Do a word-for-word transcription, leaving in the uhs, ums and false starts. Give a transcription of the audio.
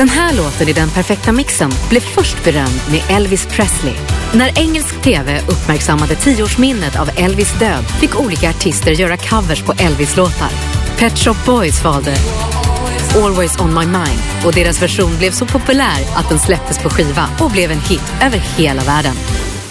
Den här låten i den perfekta mixen blev först berömd med Elvis Presley. När engelsk tv uppmärksammade tioårsminnet av Elvis död fick olika artister göra covers på Elvis-låtar. Pet Shop Boys valde Always on my mind och deras version blev så populär att den släpptes på skiva och blev en hit över hela världen.